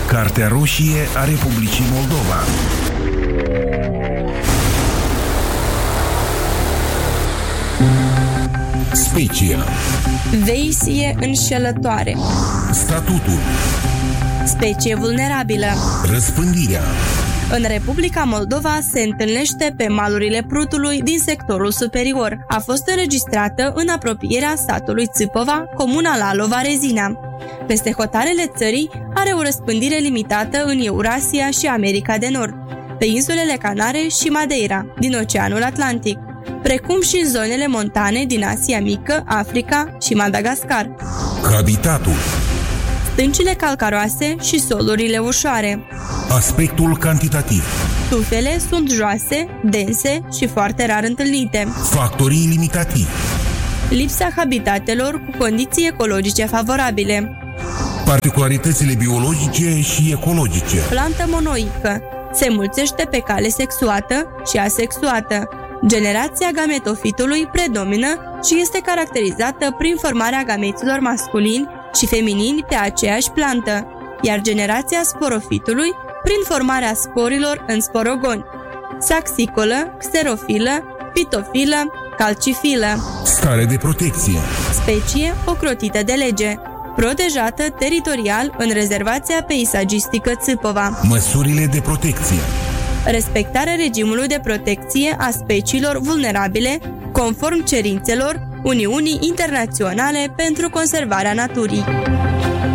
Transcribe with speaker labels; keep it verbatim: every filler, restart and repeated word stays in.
Speaker 1: Cartea roșie a Republicii Moldova. Specia.
Speaker 2: Veisie înșelătoare.
Speaker 1: Statutul.
Speaker 2: Specie vulnerabilă.
Speaker 1: Răspândirea.
Speaker 2: În Republica Moldova se întâlnește pe malurile Prutului din sectorul superior. A fost înregistrată în apropierea satului Țâpova, comuna Lalova, Rezina. Peste hotarele țării are o răspândire limitată în Eurasia și America de Nord, pe insulele Canare și Madeira, din Oceanul Atlantic, precum și în zonele montane din Asia Mică, Africa și Madagascar.
Speaker 1: Habitatul.
Speaker 2: Stâncile calcaroase și solurile ușoare.
Speaker 1: Aspectul cantitativ.
Speaker 2: Tufele sunt joase, dense și foarte rar întâlnite.
Speaker 1: Factorii limitativi.
Speaker 2: Lipsa habitatelor cu condiții ecologice favorabile.
Speaker 1: Particularitățile biologice și ecologice.
Speaker 2: Plantă monoică. Se mulțește pe cale sexuată și asexuată. Generația gametofitului predomină și este caracterizată prin formarea gameților masculini și feminini pe aceeași plantă, iar generația sporofitului prin formarea sporilor în sporogoni. Saxicolă, xerofilă, pitofilă, calcifilă.
Speaker 1: Stare de protecție.
Speaker 2: Specie ocrotită de lege, protejată teritorial în rezervația peisagistică Țâpova.
Speaker 1: Măsurile de protecție.
Speaker 2: Respectarea regimului de protecție a speciilor vulnerabile, conform cerințelor Uniunii Internaționale pentru Conservarea Naturii.